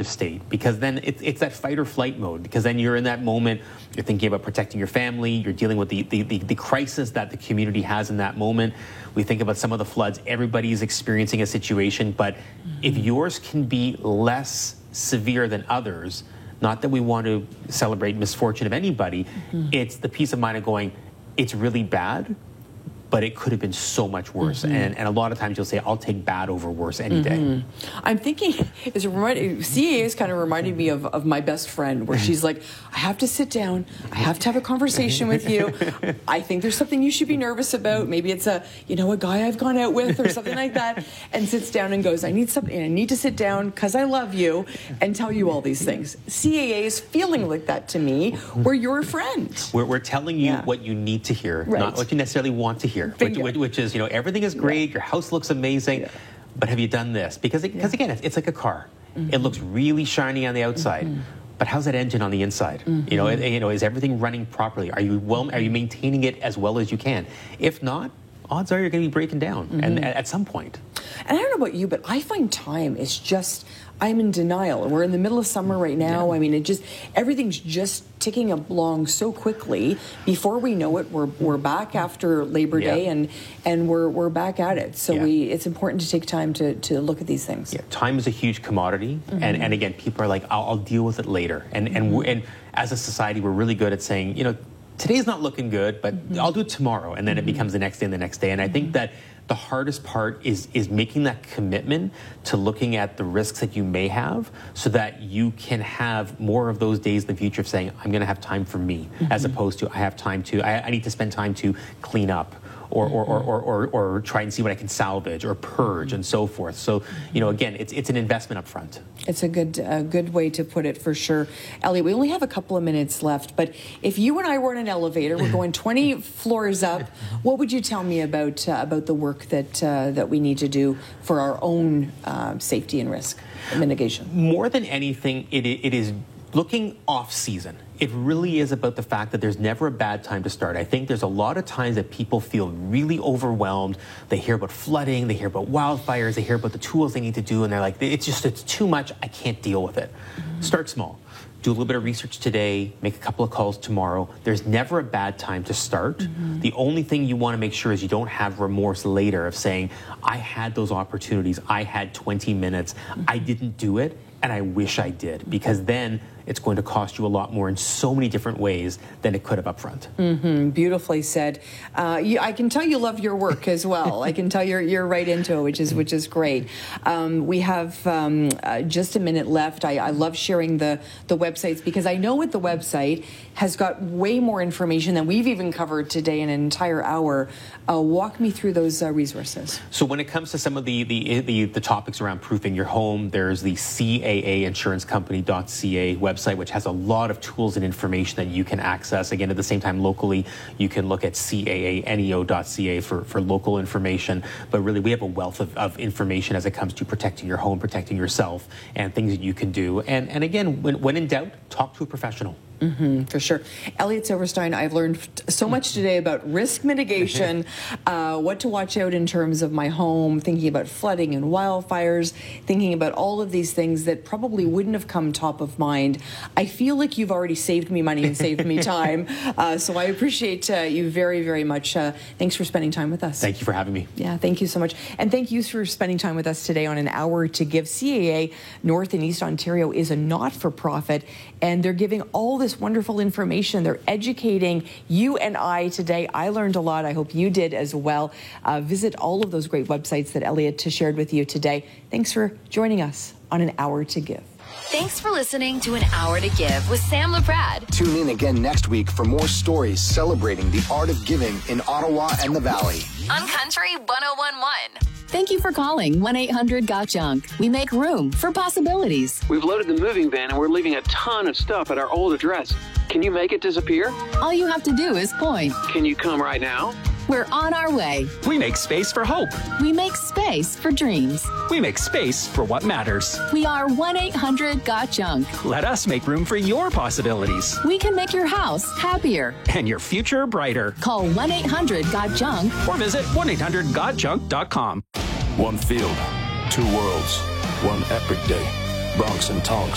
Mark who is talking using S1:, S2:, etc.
S1: state, because then it's that fight or flight mode, because then you're in that moment, you're thinking about protecting your family, you're dealing with the crisis that the community has in that moment. We think about some of the floods, everybody is experiencing a situation, but if yours can be less severe than others, not that we want to celebrate misfortune of anybody, it's the peace of mind of going, it's really bad, but it could have been so much worse. And a lot of times you'll say, I'll take bad over worse any day.
S2: I'm thinking, CAA is kind of reminding me of my best friend, where she's like, I have to sit down, I have to have a conversation with you. I think there's something you should be nervous about. Maybe it's a guy I've gone out with or something like that, and sits down and goes, I need to sit down because I love you and tell you all these things. CAA is feeling like that to me, where you're a friend.
S1: We're telling you what you need to hear, not what you necessarily want to hear. Which is, everything is great, your house looks amazing, but have you done this? Because again, it's like a car. It looks really shiny on the outside, but how's that engine on the inside? Is everything running properly? Are you maintaining it as well as you can? If not, odds are you're going to be breaking down, and at some point.
S2: And I don't know about you, but I find time is just, I'm in denial. We're in the middle of summer right now. I mean, everything's just ticking along so quickly. Before we know it, we're back after Labor Day, and we're back at it. So it's important to take time to look at these things.
S1: Yeah, time is a huge commodity, and again, people are like, I'll deal with it later. And as a society, we're really good at saying, today's not looking good, but I'll do it tomorrow, and then it becomes the next day and the next day. And I think that the hardest part is making that commitment to looking at the risks that you may have, so that you can have more of those days in the future of saying, I'm going to have time for me, as opposed to I need to spend time to clean up, or try and see what I can salvage or purge and so forth. So, again, it's an investment up front.
S2: It's a good way to put it, for sure. Elliot, we only have a couple of minutes left, but if you and I were in an elevator, we're going 20 floors up, what would you tell me about the work that we need to do for our own safety and risk mitigation?
S1: More than anything, it is looking off-season. It really is about the fact that there's never a bad time to start. I think there's a lot of times that people feel really overwhelmed. They hear about flooding, they hear about wildfires, they hear about the tools they need to do, and they're like, it's too much, I can't deal with it. Start small. Do a little bit of research today, make a couple of calls tomorrow. There's never a bad time to start. The only thing you want to make sure is you don't have remorse later of saying, I had those opportunities, I had 20 minutes, I didn't do it, and I wish I did, because then it's going to cost you a lot more in so many different ways than it could have up front.
S2: Beautifully said. I can tell you love your work as well. I can tell you're right into it, which is great. We have just a minute left. I love sharing the websites, because I know what the website has got way more information than we've even covered today in an entire hour. Walk me through those resources.
S1: So when it comes to some of the topics around proofing your home, there's the CAAinsurancecompany.ca website, which has a lot of tools and information that you can access. Again, at the same time, locally, you can look at CAANEO.ca for local information. But really, we have a wealth of information as it comes to protecting your home, protecting yourself, and things that you can do. And again, when in doubt, talk to a professional.
S2: For sure. Elliot Silverstein, I've learned so much today about risk mitigation, what to watch out in terms of my home, thinking about flooding and wildfires, thinking about all of these things that probably wouldn't have come top of mind. I feel like you've already saved me money and saved me time, so I appreciate you very, very much. Thanks for spending time with us.
S1: Thank you for having me.
S2: Yeah, thank you so much. And thank you for spending time with us today on An Hour to Give. CAA North and East Ontario is a not-for-profit, and they're giving all this wonderful information. They're educating you and I today. I learned a lot. I hope you did as well. Visit all of those great websites that Elliot shared with you today. Thanks for joining us on An Hour to Give.
S3: Thanks for listening to An Hour to Give with Sam LaPrade.
S4: Tune in again next week for more stories celebrating the art of giving in Ottawa and the Valley.
S3: On Country 101.1.
S5: Thank you for calling 1-800-GOT-JUNK. We make room for possibilities.
S6: We've loaded the moving van and we're leaving a ton of stuff at our old address. Can you make it disappear?
S5: All you have to do is point.
S6: Can you come right now?
S5: We're on our way.
S7: We make space for hope.
S5: We make space for dreams.
S7: We make space for what matters.
S5: We are 1-800-GOT-JUNK.
S7: Let us make room for your possibilities.
S5: We can make your house happier.
S7: And your future brighter.
S5: Call 1-800-GOT-JUNK.
S7: Or visit 1-800-GOT-JUNK.com.
S8: One field, two worlds, one epic day. Bronx and Tonks.